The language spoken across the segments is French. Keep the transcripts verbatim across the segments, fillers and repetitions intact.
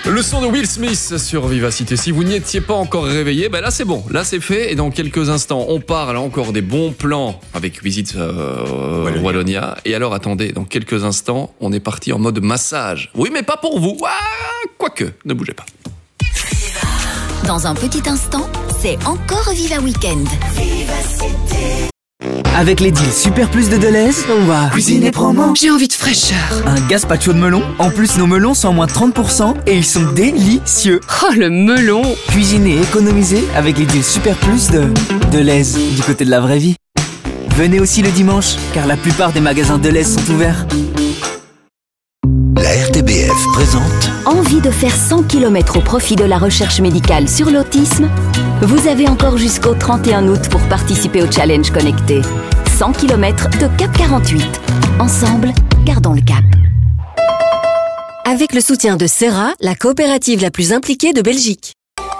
Le son de Will Smith sur Vivacité. Si vous n'y étiez pas encore réveillé, ben là c'est bon, là c'est fait. Et dans quelques instants, on parle encore des bons plans avec Visite euh, Wallonia. Wallonia. Et alors attendez, dans quelques instants, on est parti en mode massage. Oui, mais pas pour vous. Ah, quoique, ne bougez pas. Dans un petit instant, c'est encore Viva Weekend. Vivacité. Avec les deals Super Plus de Deleuze, on va cuisiner promo. J'ai envie de fraîcheur. Un gazpacho de melon. En plus, nos melons sont à moins trente pour cent et ils sont délicieux. Oh, le melon. Cuisiner et économiser avec les deals Super Plus de Deleuze, du côté de la vraie vie. Venez aussi le dimanche, car la plupart des magasins Deleuze sont ouverts. La R T B F présente... Envie de faire cent kilomètres au profit de la recherche médicale sur l'autisme? Vous avez encore jusqu'au trente et un août pour participer au challenge connecté. cent kilomètres de Cap quarante-huit. Ensemble, gardons le cap. Avec le soutien de Serra, la coopérative la plus impliquée de Belgique.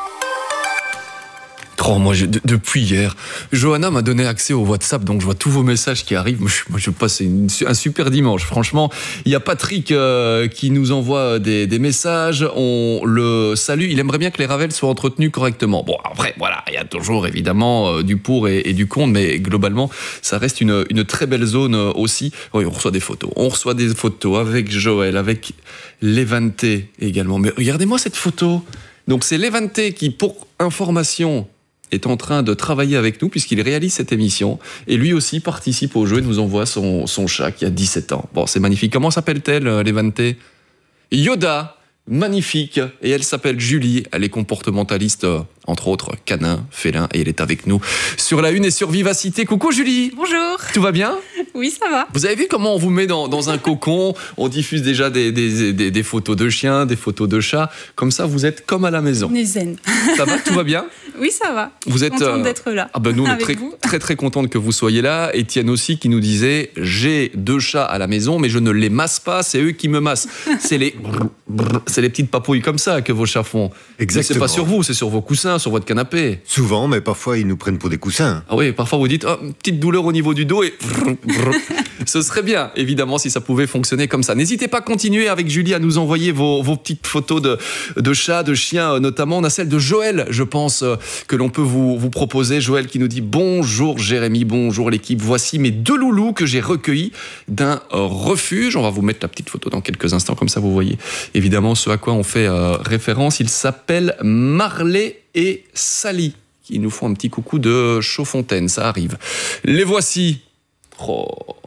Oh, moi, je, de, depuis hier, Johanna m'a donné accès au WhatsApp, donc je vois tous vos messages qui arrivent. Moi, je, moi, je passe une, un super dimanche. Franchement, il y a Patrick euh, qui nous envoie des, des messages. On le salue. Il aimerait bien que les Ravels soient entretenus correctement. Bon, après, voilà, il y a toujours évidemment euh, du pour et, et du contre, mais globalement, ça reste une, une très belle zone euh, aussi. Oui, on reçoit des photos. On reçoit des photos avec Joël, avec Levante également. Mais regardez-moi cette photo. Donc, c'est Levante qui, pour information, est en train de travailler avec nous puisqu'il réalise cette émission et lui aussi participe au jeu et nous envoie son, son chat qui a dix-sept ans. Bon, c'est magnifique. Comment s'appelle-t-elle, Levante? Yoda. Magnifique. Et elle s'appelle Julie. Elle est comportementaliste, entre autres, canin, félin, et elle est avec nous sur la une et sur Vivacité. Coucou Julie. Bonjour. Tout va bien? Oui, ça va. Vous avez vu comment on vous met dans, dans un cocon? On diffuse déjà des, des, des, des photos de chiens, des photos de chats. Comme ça, vous êtes comme à la maison. On est zen. Ça va? Tout va bien? Oui, ça va. Vous êtes contente euh... d'être là. Ah ben nous, on est très, très très contente que vous soyez là. Étienne aussi qui nous disait: j'ai deux chats à la maison, mais je ne les masse pas, c'est eux qui me massent. C'est les, c'est les petites papouilles comme ça que vos chats font. Exactement. C'est pas sur vous, c'est sur vos coussins, sur votre canapé. Souvent, mais parfois ils nous prennent pour des coussins. Ah oui, parfois vous dites oh, une petite douleur au niveau du dos et ce serait bien, évidemment, si ça pouvait fonctionner comme ça. N'hésitez pas à continuer avec Julie à nous envoyer vos, vos petites photos de, de chats, de chiens, notamment. On a celle de Joël, je pense, que l'on peut vous, vous proposer. Joël qui nous dit: bonjour Jérémy, bonjour l'équipe. Voici mes deux loulous que j'ai recueillis d'un refuge. On va vous mettre la petite photo dans quelques instants, comme ça vous voyez évidemment ce à quoi on fait euh, référence. Ils s'appellent Marley et Sally, qui nous font un petit coucou de Chaudfontaine. Ça arrive. Les voici. Oh,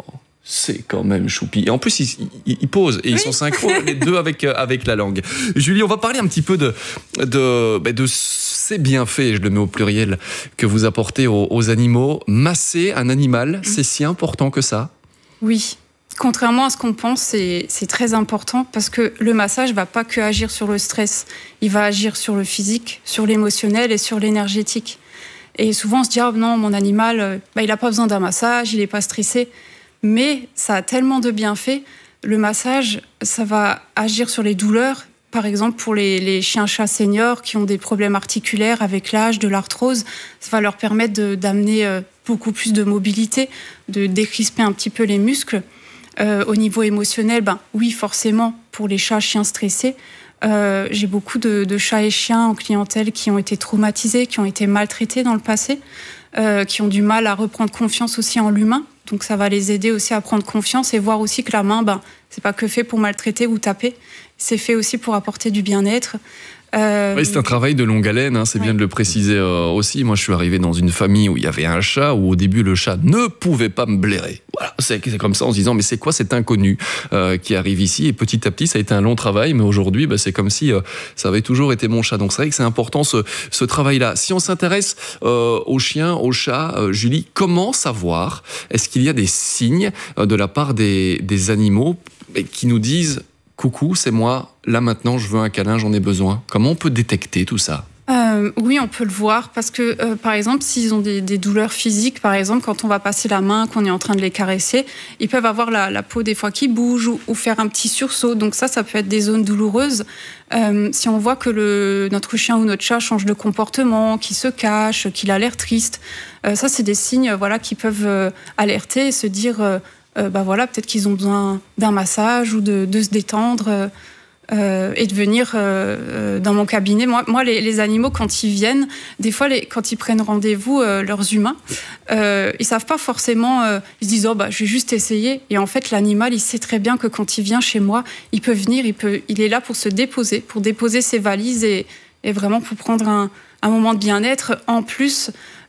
c'est quand même choupi. Et en plus, ils, ils, ils posent et ils oui. sont synchro, les deux avec, avec la langue. Julie, on va parler un petit peu de, de, de ces bienfaits, je le mets au pluriel, que vous apportez aux, aux animaux. Masser un animal, c'est si important que ça? Oui. Contrairement à ce qu'on pense, c'est, c'est très important parce que le massage ne va pas que agir sur le stress. Il va agir sur le physique, sur l'émotionnel et sur l'énergétique. Et souvent, on se dit: ah, non, mon animal, bah, il n'a pas besoin d'un massage, il n'est pas stressé. Mais ça a tellement de bienfaits. Le massage, ça va agir sur les douleurs. Par exemple, pour les, les chiens-chats seniors qui ont des problèmes articulaires avec l'âge, de l'arthrose, ça va leur permettre de, d'amener euh, beaucoup plus de mobilité, de décrisper un petit peu les muscles. Euh, au niveau émotionnel, ben, oui, forcément, pour les chats, chiens stressés, euh, j'ai beaucoup de, de chats et chiens en clientèle qui ont été traumatisés, qui ont été maltraités dans le passé, euh, qui ont du mal à reprendre confiance aussi en l'humain. Donc ça va les aider aussi à prendre confiance et voir aussi que la main, ben, c'est pas que fait pour maltraiter ou taper, c'est fait aussi pour apporter du bien-être. Euh... Oui, c'est un travail de longue haleine, hein, c'est ouais. bien de le préciser euh, aussi. Moi, je suis arrivé dans une famille où il y avait un chat, où au début, le chat ne pouvait pas me blairer. Voilà, c'est, c'est comme ça en se disant: mais c'est quoi cet inconnu euh, qui arrive ici? Et petit à petit, ça a été un long travail, mais aujourd'hui, bah, c'est comme si euh, ça avait toujours été mon chat. Donc c'est vrai que c'est important ce, ce travail-là. Si on s'intéresse euh, aux chiens, aux chats, euh, Julie, comment savoir? Est-ce qu'il y a des signes euh, de la part des, des animaux qui nous disent: coucou, c'est moi, là maintenant je veux un câlin, j'en ai besoin? Comment on peut détecter tout ça? Euh, oui, on peut le voir parce que, euh, par exemple, s'ils ont des, des douleurs physiques, par exemple, quand on va passer la main, qu'on est en train de les caresser, ils peuvent avoir la, la peau des fois qui bouge ou, ou faire un petit sursaut. Donc ça, ça peut être des zones douloureuses. Euh, si on voit que le, notre chien ou notre chat change de comportement, qu'il se cache, qu'il a l'air triste, euh, ça, c'est des signes, voilà, qui peuvent euh, alerter et se dire... Euh, Euh, bah voilà, peut-être qu'ils ont besoin d'un massage ou de, de se détendre. Euh, et de venir euh, dans mon cabinet. Moi, moi les, les animaux, quand ils viennent, des fois, les, quand ils prennent rendez-vous, euh, leurs humains, euh, ils savent pas forcément, euh, ils se disent « Oh, bah, je vais juste essayer ». Et en fait, l'animal, il sait très bien que quand il vient chez moi, il peut venir, il, peut, il est là pour se déposer, pour déposer ses valises et, et vraiment pour prendre un, un moment de bien-être. En plus,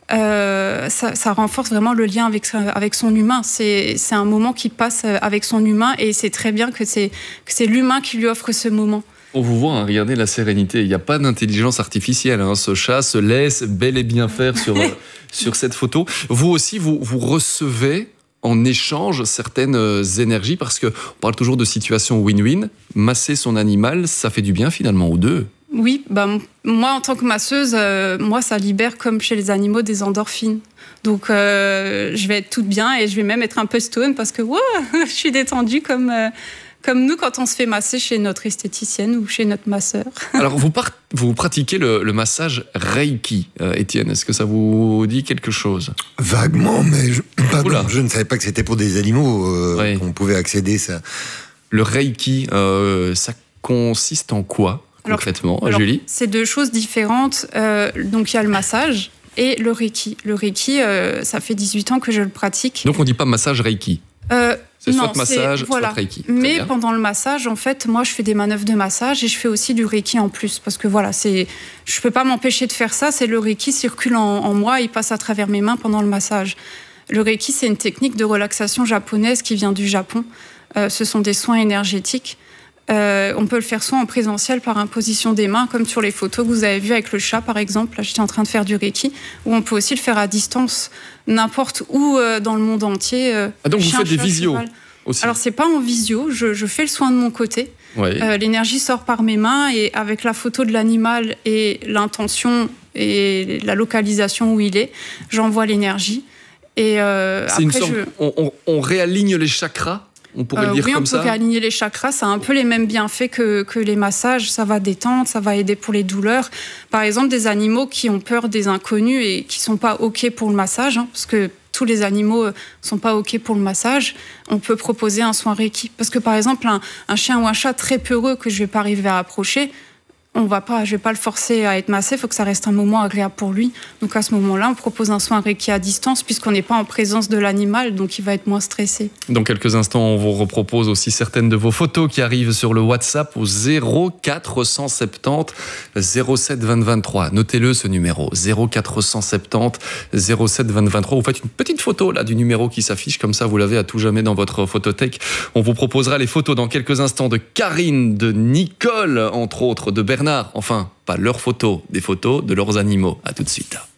Euh, ça, ça renforce vraiment le lien avec, avec son humain. C'est, c'est un moment qui passe avec son humain et c'est très bien que c'est, que c'est l'humain qui lui offre ce moment. On vous voit, hein, regardez la sérénité. Il n'y a pas d'intelligence artificielle. Hein. Ce chat se laisse bel et bien faire sur, sur cette photo. Vous aussi, vous, vous recevez en échange certaines énergies parce qu'on parle toujours de situation win-win. Masser son animal, ça fait du bien finalement aux deux. Oui, bah, moi en tant que masseuse, euh, moi ça libère comme chez les animaux des endorphines. Donc euh, je vais être toute bien et je vais même être un peu stone parce que wow, je suis détendue comme, euh, comme nous quand on se fait masser chez notre esthéticienne ou chez notre masseur. Alors vous, part, vous pratiquez le, le massage Reiki, euh, Étienne, est-ce que ça vous dit quelque chose? Vaguement, mais je, pardon, je ne savais pas que c'était pour des animaux euh, oui. qu'on pouvait accéder ça. Le Reiki, euh, ça consiste en quoi? Concrètement, alors, Julie? C'est deux choses différentes. Euh, donc, il y a le massage et le Reiki. Le Reiki, euh, ça fait dix-huit ans que je le pratique. Donc, on ne dit pas massage Reiki? euh, C'est non, soit massage, c'est, voilà. soit Reiki. Très Mais bien. pendant le massage, en fait, moi, je fais des manœuvres de massage et je fais aussi du Reiki en plus. Parce que voilà, c'est, je ne peux pas m'empêcher de faire ça. C'est le Reiki circule en, en moi, il passe à travers mes mains pendant le massage. Le Reiki, c'est une technique de relaxation japonaise qui vient du Japon. Euh, ce sont des soins énergétiques. Euh, on peut le faire soit en présentiel par imposition des mains, comme sur les photos que vous avez vues avec le chat, par exemple. Là, j'étais en train de faire du Reiki. Ou on peut aussi le faire à distance, n'importe où euh, dans le monde entier. Euh, ah, donc chien, vous faites des chat, visios cheval. aussi? Alors, c'est pas en visio. Je, je fais le soin de mon côté. Oui. Euh, l'énergie sort par mes mains et avec la photo de l'animal et l'intention et la localisation où il est, j'envoie l'énergie. Et euh, c'est après, une sorte, je... on, on, on réaligne les chakras? On pourrait Euh, le dire oui, comme on ça. peut réaligner les chakras. Ça a un peu les mêmes bienfaits que, que les massages. Ça va détendre, ça va aider pour les douleurs. Par exemple, des animaux qui ont peur des inconnus et qui sont pas OK pour le massage, hein, parce que tous les animaux sont pas OK pour le massage, on peut proposer un soin Reiki. Parce que par exemple, un, un chien ou un chat très peureux que je vais pas arriver à approcher, on va pas, je vais pas le forcer à être massé, il faut que ça reste un moment agréable pour lui. Donc à ce moment-là, on propose un soin Reiki à distance puisqu'on n'est pas en présence de l'animal, donc il va être moins stressé. Dans quelques instants, on vous repropose aussi certaines de vos photos qui arrivent sur le WhatsApp au zéro quatre cent soixante-dix zéro sept vingt vingt-trois. Notez-le ce numéro, zéro quatre cent soixante-dix zéro sept vingt vingt-trois. Vous faites une petite photo là du numéro qui s'affiche, comme ça vous l'avez à tout jamais dans votre photothèque. On vous proposera les photos dans quelques instants de Karine, de Nicole, entre autres, de Bernard. Enfin, pas leurs photos, des photos de leurs animaux. À tout de suite.